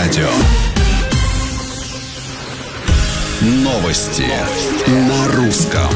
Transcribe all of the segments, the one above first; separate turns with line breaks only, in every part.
радио. Новости на русском.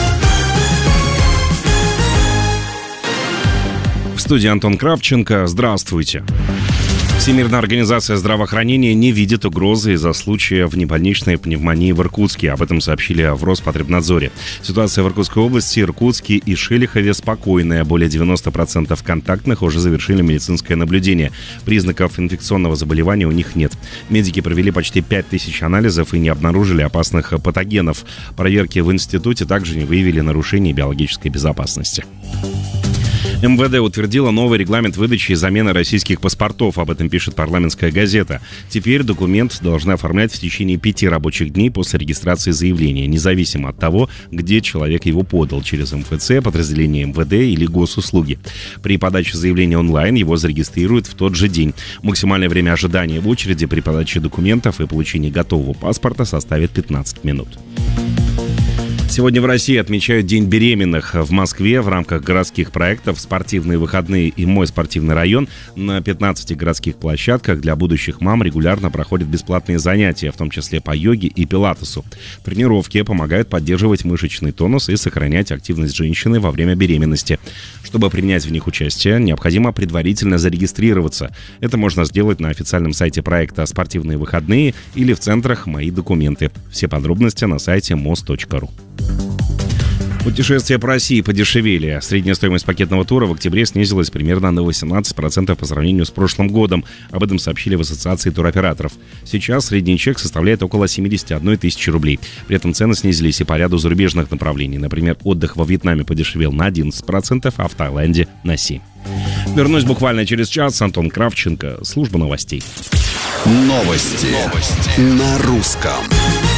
В студии Антон Кравченко. Здравствуйте. Всемирная организация здравоохранения не видит угрозы из-за случая внебольничной пневмонии в Иркутске. Об этом сообщили в Роспотребнадзоре. Ситуация в Иркутской области, Иркутске и Шелихове спокойная. Более 90% контактных уже завершили медицинское наблюдение. Признаков инфекционного заболевания у них нет. Медики провели почти 5000 анализов и не обнаружили опасных патогенов. Проверки в институте также не выявили нарушений биологической безопасности. МВД утвердила новый регламент выдачи и замены российских паспортов. Об этом пишет «Парламентская газета». Теперь документ должны оформлять в течение 5 рабочих дней после регистрации заявления, независимо от того, где человек его подал, через МФЦ, подразделение МВД или госуслуги. При подаче заявления онлайн его зарегистрируют в тот же день. Максимальное время ожидания в очереди при подаче документов и получении готового паспорта составит 15 минут. Сегодня в России отмечают День беременных. В Москве в рамках городских проектов «Спортивные выходные» и «Мой спортивный район» на 15 городских площадках для будущих мам регулярно проходят бесплатные занятия, в том числе по йоге и пилатесу. Тренировки помогают поддерживать мышечный тонус и сохранять активность женщины во время беременности. Чтобы принять в них участие, необходимо предварительно зарегистрироваться. Это можно сделать на официальном сайте проекта «Спортивные выходные» или в центрах «Мои документы». Все подробности на сайте mos.ru. Путешествия по России подешевели. Средняя стоимость пакетного тура в октябре снизилась примерно на 18% по сравнению с прошлым годом. Об этом сообщили в Ассоциации туроператоров. Сейчас средний чек составляет около 71 тысячи рублей. При этом цены снизились и по ряду зарубежных направлений. Например, отдых во Вьетнаме подешевел на 11%, а в Таиланде на 7%. Вернусь буквально через час. Антон Кравченко, служба новостей.
Новости на русском.